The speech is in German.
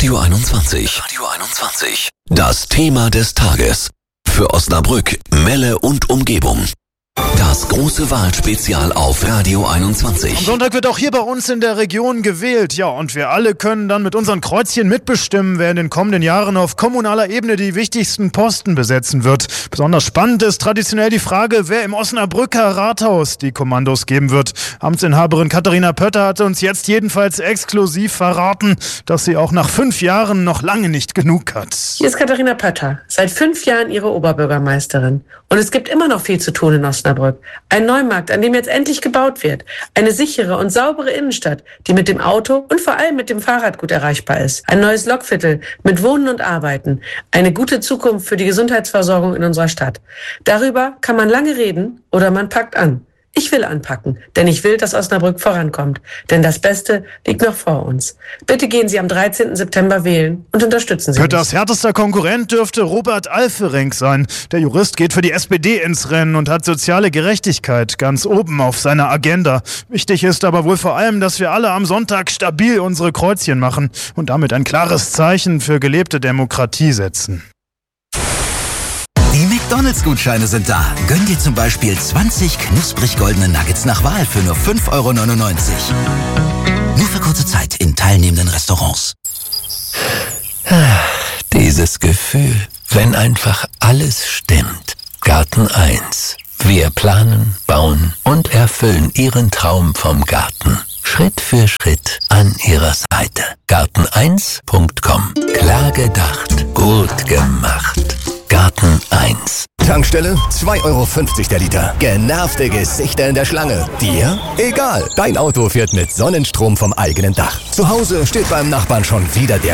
Radio 21. Radio 21. Das Thema des Tages. Für Osnabrück, Melle und Umgebung. Das große Wahlspezial auf Radio 21. Am Sonntag wird auch hier bei uns in der Region gewählt. Ja, und wir alle können dann mit unseren Kreuzchen mitbestimmen, wer in den kommenden Jahren auf kommunaler Ebene die wichtigsten Posten besetzen wird. Besonders spannend ist traditionell die Frage, wer im Osnabrücker Rathaus die Kommandos geben wird. Amtsinhaberin Katharina Pötter hat uns jetzt jedenfalls exklusiv verraten, dass sie auch nach 5 Jahren noch lange nicht genug hat. Hier ist Katharina Pötter, seit 5 Jahren ihre Oberbürgermeisterin. Und es gibt immer noch viel zu tun in Osnabrück. Ein Neumarkt, an dem jetzt endlich gebaut wird. Eine sichere und saubere Innenstadt, die mit dem Auto und vor allem mit dem Fahrrad gut erreichbar ist. Ein neues Lokviertel mit Wohnen und Arbeiten. Eine gute Zukunft für die Gesundheitsversorgung in unserer Stadt. Darüber kann man lange reden oder man packt an. Ich will anpacken, denn ich will, dass Osnabrück vorankommt. Denn das Beste liegt noch vor uns. Bitte gehen Sie am 13. September wählen und unterstützen Sie mich. Pötters härtester Konkurrent dürfte Robert Alferenk sein. Der Jurist geht für die SPD ins Rennen und hat soziale Gerechtigkeit ganz oben auf seiner Agenda. Wichtig ist aber wohl vor allem, dass wir alle am Sonntag stabil unsere Kreuzchen machen und damit ein klares Zeichen für gelebte Demokratie setzen. Die McDonalds-Gutscheine sind da. Gönn dir zum Beispiel 20 knusprig goldene Nuggets nach Wahl für nur 5,99 €. Nur für kurze Zeit in teilnehmenden Restaurants. Dieses Gefühl, wenn einfach alles stimmt. Garten 1. Wir planen, bauen und erfüllen Ihren Traum vom Garten. Schritt für Schritt an Ihrer Seite. Garten1.com. Klar gedacht, gut gemacht. Garten 1. Tankstelle, 2,50 € der Liter. Genervte Gesichter in der Schlange. Dir? Egal. Dein Auto fährt mit Sonnenstrom vom eigenen Dach. Zu Hause steht beim Nachbarn schon wieder der